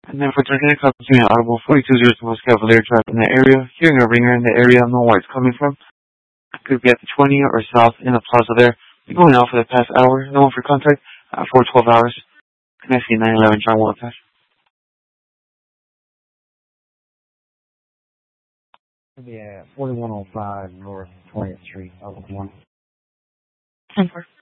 And then for turning a copy to me audible 4202 West Cavalier Drive in the area, hearing a ringer in the area, I don't know where it's coming from. Could be at the 20 or south in the plaza there. Been going out for the past hour, no one for contact, for 12 hours. Can I see 911 John Walters? Yeah, 4105 North 20th Street, Oklahoma. 10-4.